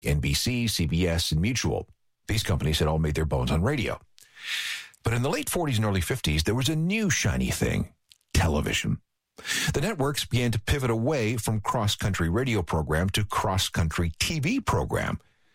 NBC, CBS, and Mutual. These companies had all made their bones on radio. But in the late 40s and early 50s, there was a new shiny thing, television. The networks began to pivot away from cross-country radio program to cross-country TV program.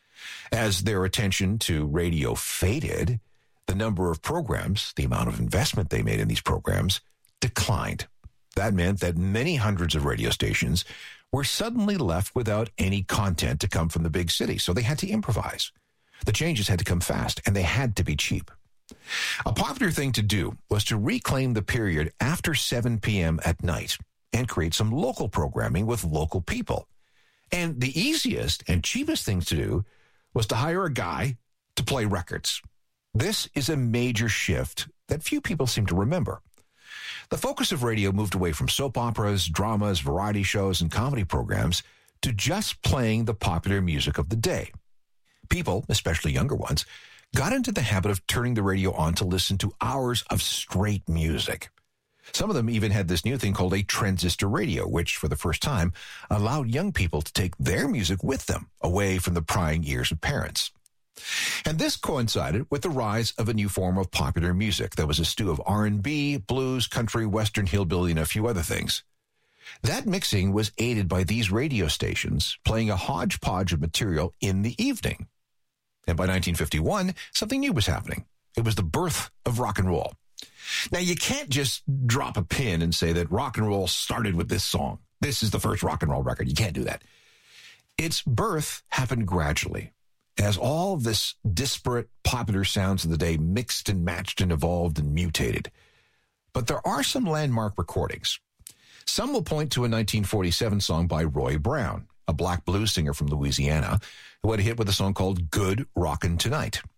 As their attention to radio faded, the number of programs, the amount of investment they made in these programs, declined. That meant that many hundreds of radio stations were suddenly left without any content to come from the big city, so they had to improvise. The changes had to come fast, and they had to be cheap. A popular thing to do was to reclaim the period after 7 p.m. at night and create some local programming with local people. And the easiest and cheapest things to do was to hire a guy to play records. This is a major shift that few people seem to remember. The focus of radio moved away from soap operas, dramas, variety shows, and comedy programs to just playing the popular music of the day. People, especially younger ones, got into the habit of turning the radio on to listen to hours of straight music. Some of them even had this new thing called a transistor radio, which, for the first time, allowed young people to take their music with them, away from the prying ears of parents. And this coincided with the rise of a new form of popular music that was a stew of R&B, blues, country, western, hillbilly, and a few other things. That mixing was aided by these radio stations playing a hodgepodge of material in the evening. And by 1951, something new was happening. It was the birth of rock and roll. Now, you can't just drop a pin and say that rock and roll started with this song. This is the first rock and roll record. You can't do that. Its birth happened gradually, as all of this disparate popular sounds of the day mixed and matched and evolved and mutated. But there are some landmark recordings. Some will point to a 1947 song by Roy Brown, a black blues singer from Louisiana, who had a hit with a song called Good Rockin' Tonight.